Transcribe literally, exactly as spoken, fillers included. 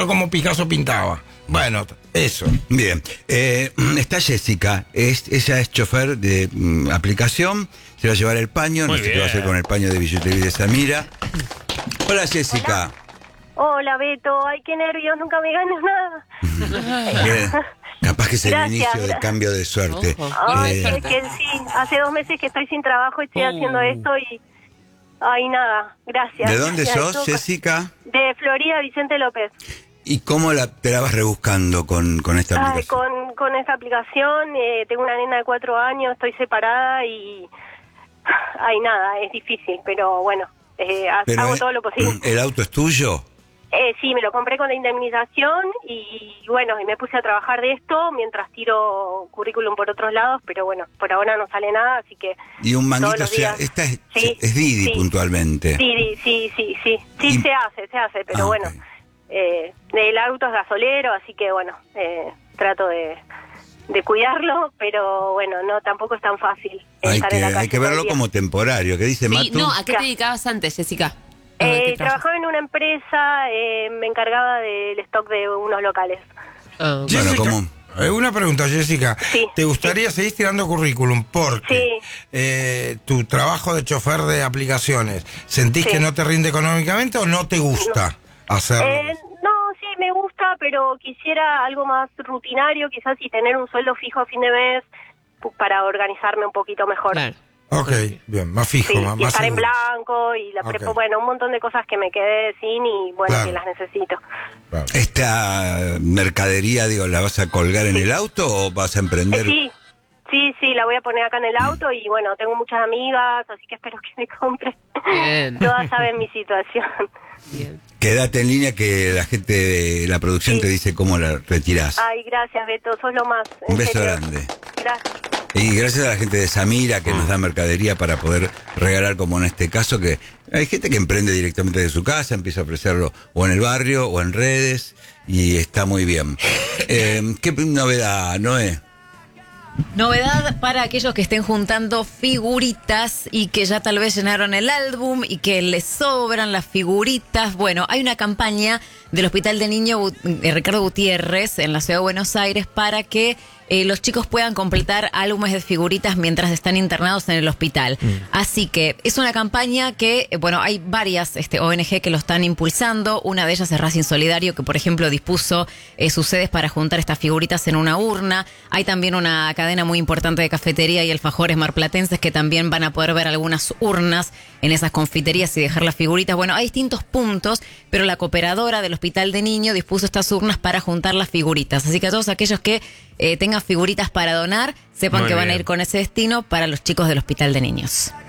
ejemplo, cómo Picasso pintaba. Bueno, eso. Bien. Eh, está Jessica. Es, ella es chofer de mm, aplicación. Se va a llevar el paño. Muy no sé qué va a bien. hacer con el paño de billutería de Samira. Hola, Jessica. Hola, Beto. Ay, qué nervios, nunca me ganas nada. Bien. Capaz que es el Gracias. inicio del cambio de suerte. Ojo. Ay, Eh, es que sí, hace dos meses que estoy sin trabajo y estoy Uh. haciendo esto y... Ay, nada, gracias. ¿De dónde Gracias. sos, Jessica? De Florida, Vicente López. ¿Y cómo la, te la vas rebuscando con, con esta Ay, aplicación? con, con esta aplicación, eh, tengo una nena de cuatro años, estoy separada y... Ay, nada, es difícil, pero bueno, eh, ha- Pero, hago eh, todo lo posible. ¿El auto es tuyo? Eh, sí, me lo compré con la indemnización y bueno, y me puse a trabajar de esto mientras tiro currículum por otros lados, pero bueno, por ahora no sale nada, así que... Y un manguito, todos o los sea, días- esta es, Sí, es Didi sí. puntualmente. Sí, di- sí, sí, sí, sí, Y- se hace, se hace, pero Ah, bueno, ok. eh, el auto es gasolero, así que bueno, eh, trato de, de cuidarlo, pero bueno, no, tampoco es tan fácil Hay estar que, en la calle hay que todo el verlo día. como temporario. ¿Qué dice Sí, Matu? no, ¿a qué te Claro. dedicabas antes, Jessica? ¿A qué Eh, trabajas? trabajaba en una empresa, eh, me encargaba del stock de unos locales. Ah, Bueno, Jessica, ¿cómo? eh, una pregunta, Jessica. Sí, ¿Te gustaría seguir tirando currículum? Porque Sí. eh, tu trabajo de chofer de aplicaciones, ¿sentís Sí. que no te rinde económicamente o no te gusta hacerlo? Eh, no, sí, me gusta, pero quisiera algo más rutinario, quizás, y tener un sueldo fijo a fin de mes pu- para organizarme un poquito mejor. claro. Ok, bien, más fijo, Sí, más, y más estar en seguro. blanco y la prepo, Ok. bueno, un montón de cosas que me quedé sin y bueno, Claro. que las necesito. Claro. ¿Esta mercadería, digo, la vas a colgar en el auto o vas a Eh, emprender? sí, sí, sí, la voy a poner acá en el auto y bueno, tengo muchas amigas, así que espero que me compren. Bien. Todas saben mi situación. Bien. Quédate en línea que la gente de la producción Sí. te dice cómo la retirás. Ay, gracias, Beto, sos lo más. en Un beso serio. grande. Gracias. Y gracias a la gente de Samira que nos da mercadería para poder regalar, como en este caso, que hay gente que emprende directamente de su casa, empieza a ofrecerlo o en el barrio o en redes y está muy bien. Eh, ¿Qué novedad, Noé? Novedad para aquellos que estén juntando figuritas y que ya tal vez llenaron el álbum y que les sobran las figuritas. Bueno, hay una campaña del Hospital de Niño Bu- eh, Ricardo Gutiérrez en la ciudad de Buenos Aires para que eh, los chicos puedan completar álbumes de figuritas mientras están internados en el hospital. Así que es una campaña que, eh, bueno, hay varias este, O N G que lo están impulsando. Una de ellas es Racing Solidario, que por ejemplo dispuso eh, sus sedes para juntar estas figuritas en una urna. Hay también una cadena muy importante de cafetería y alfajores marplatenses que también van a poder ver algunas urnas en esas confiterías y dejar las figuritas. Bueno, hay distintos puntos, pero la cooperadora del Hospital de Niño dispuso estas urnas para juntar las figuritas. Así que a todos aquellos que eh, tengan figuritas para donar, sepan Muy que van a bien. ir con ese destino para los chicos del Hospital de Niños.